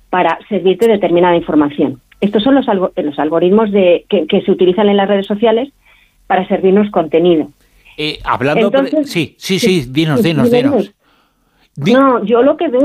para servirte determinada información. Estos son los algoritmos que se utilizan en las redes sociales para servirnos contenido. Hablando... Entonces, sí, dinos. No, yo lo que veo